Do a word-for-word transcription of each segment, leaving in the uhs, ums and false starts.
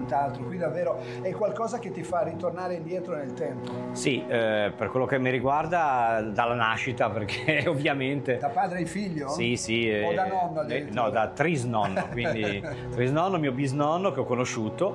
quant'altro. Qui davvero è qualcosa che ti fa ritornare indietro nel tempo. Sì, eh, per quello che mi riguarda dalla nascita, perché ovviamente... Da padre e figlio? Sì, sì. O eh, da nonno eh, addirittura? No, da trisnonno, quindi trisnonno, mio bisnonno che ho conosciuto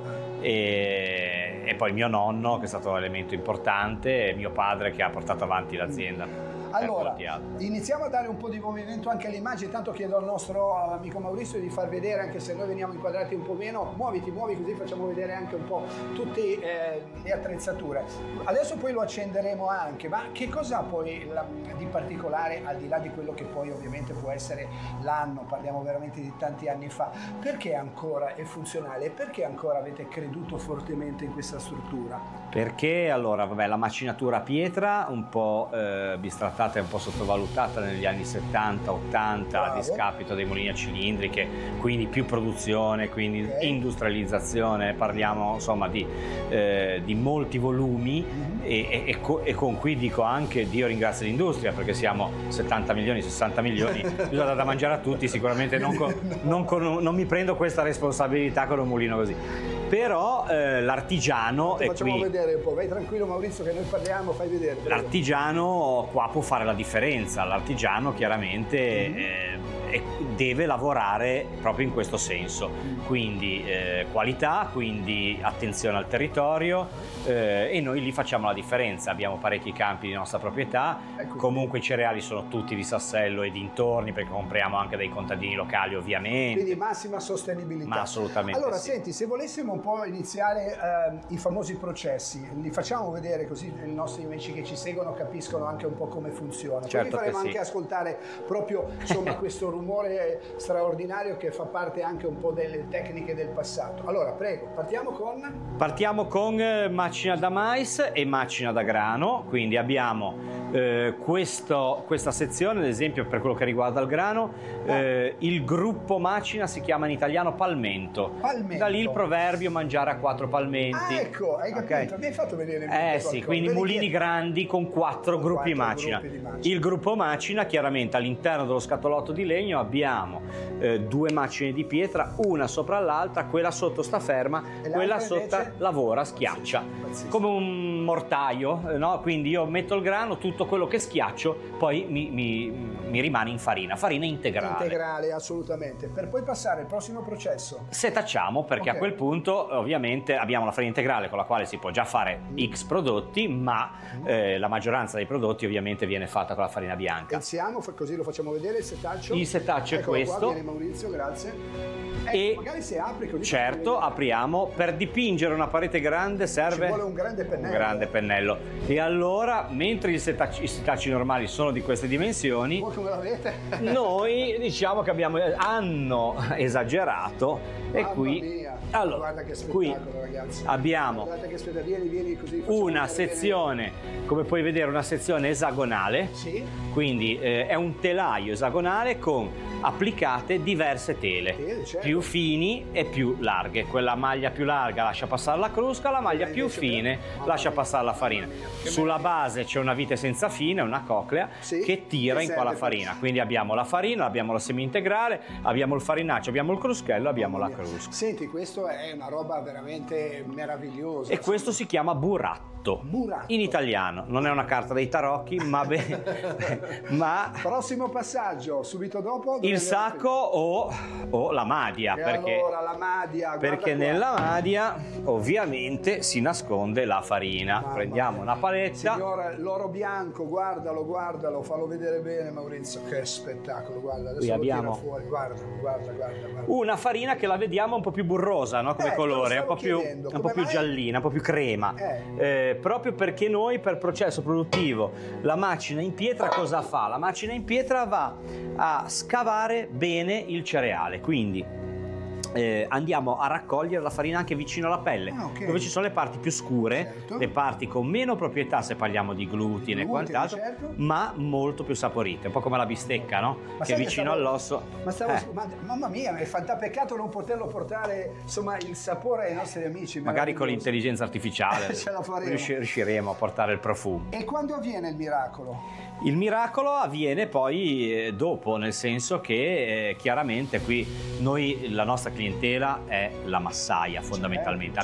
e, e poi mio nonno che è stato un elemento importante e mio padre che ha portato avanti l'azienda. Allora, iniziamo a dare un po' di movimento anche alle immagini, tanto chiedo al nostro amico Maurizio di far vedere, anche se noi veniamo inquadrati un po' meno, muoviti, muovi così facciamo vedere anche un po' tutte eh, le attrezzature. Adesso poi lo accenderemo anche, ma che cosa poi la, di particolare, al di là di quello che poi ovviamente può essere l'anno, parliamo veramente di tanti anni fa, perché ancora è funzionale e perché ancora avete creduto fortemente in questa struttura? Perché allora, vabbè, la macinatura a pietra un po' eh, bistrattata è un po' sottovalutata negli anni settanta ottanta. Bravo. A discapito dei mulini a cilindriche, quindi più produzione, quindi okay. industrializzazione, parliamo insomma di, eh, di molti volumi. Mm-hmm. e, e, e con cui dico anche Dio ringrazia l'industria, perché siamo settanta milioni, sessanta milioni, bisogna dare da mangiare a tutti, sicuramente non, con, non, con, non mi prendo questa responsabilità con un mulino così. Però eh, l'artigiano è facciamo qui. vedere un po', vai tranquillo Maurizio che noi parliamo, fai vedere. L'artigiano qua può fare la differenza, l'artigiano chiaramente mm-hmm. eh, deve lavorare proprio in questo senso, quindi eh, qualità, quindi attenzione al territorio eh, e noi lì facciamo la differenza, abbiamo parecchi campi di nostra proprietà, ecco. Comunque i cereali sono tutti di Sassello e dintorni perché compriamo anche dai contadini locali ovviamente. Quindi massima sostenibilità. Ma assolutamente Allora sì. Senti, se volessimo un po' iniziare eh, i famosi processi, li facciamo vedere così i nostri amici che ci seguono capiscono anche un po' come funziona. Certo. Poi vi faremo sì. anche ascoltare proprio insomma questo rumore straordinario che fa parte anche un po' delle tecniche del passato. Allora prego, partiamo con? Partiamo con eh, macina da mais e macina da grano, quindi abbiamo eh, questo, questa sezione, ad esempio per quello che riguarda il grano, eh, il gruppo macina si chiama in italiano palmento. Palmento. Da lì il proverbio mangiare a quattro palmenti. Ah, ecco, hai capito, okay. mi hai fatto vedere. Eh sì, quindi Vedi mulini che... grandi con quattro, con gruppi, quattro macina. gruppi di macina. Il gruppo macina, chiaramente all'interno dello scatolotto di legno abbiamo eh, due macine di pietra, una sopra l'altra, quella sotto sta ferma, quella sotto invece... lavora, schiaccia, pazzesco. Come un mortaio, no? Quindi io metto il grano, tutto quello che schiaccio poi mi, mi, mi rimane in farina, farina integrale. Integrale, assolutamente. Per poi passare al prossimo processo. Setacciamo, perché okay. a quel punto ovviamente abbiamo la farina integrale con la quale si può già fare X prodotti, ma eh, la maggioranza dei prodotti ovviamente viene fatta con la farina bianca. Iniziamo, così lo facciamo vedere il setaccio. Il setaccio Eccolo è questo. Qua, viene Maurizio, grazie. Ecco, e magari se apri così. Certo, apriamo. Per dipingere una parete grande serve ci vuole un grande pennello. Un grande pennello. E allora, mentre i setacci, i setacci normali sono di queste dimensioni, voi come l'avete? Noi diciamo che abbiamo hanno esagerato. Mamma e qui mia. allora, guarda che spettacolo, qui ragazzi. abbiamo guarda che spettacolo. Vieni, vieni così, una sezione, bene. Come puoi vedere, una sezione esagonale. Sì. Quindi eh, è un telaio esagonale con applicate diverse tele, tele certo. più fini e più larghe. Quella maglia più larga lascia passare la crusca, la maglia più fine per... lascia passare la farina. Sulla base c'è una vite senza fine, una coclea sì, che tira in qua la farina. Questo. Quindi abbiamo la farina, abbiamo la semi integrale, abbiamo il farinaccio, abbiamo il cruschello, abbiamo la crusca. Senti, questo è una roba veramente meravigliosa. E questo si chiama buratto. Buratto. In italiano, non è una carta dei tarocchi, ma bene. ma prossimo passaggio, subito dopo. Il sacco o, o la madia, e perché, allora, la madia, perché nella madia ovviamente si nasconde la farina. Mamma Prendiamo mia. Una paletta. Signora, l'oro bianco, guardalo, guardalo, fallo vedere bene Maurizio, che spettacolo, guarda, adesso Qui lo abbiamo tira fuori, guarda, guarda, guarda, guarda. Una farina che la vediamo un po' più burrosa, no? Come eh, colore, un po' più, un po' più giallina, un po' più crema, eh. Eh, proprio perché noi per processo produttivo la macina in pietra cosa fa? La macina in pietra va a scavare bene il cereale, quindi Eh, andiamo a raccogliere la farina anche vicino alla pelle, ah, okay. dove ci sono le parti più scure, certo. le parti con meno proprietà se parliamo di glutine e quant'altro, certo. ma molto più saporite, un po' come la bistecca, no? Ma che è vicino stavo, all'osso. Ma stavo, eh. ma, mamma mia, è fanta peccato non poterlo portare, insomma, il sapore ai nostri amici. Magari con l'intelligenza artificiale ce la faremo. Riusci, riusciremo a portare il profumo. E quando avviene il miracolo? Il miracolo avviene poi eh, dopo, nel senso che eh, chiaramente qui noi, la nostra clientela è la massaia fondamentalmente.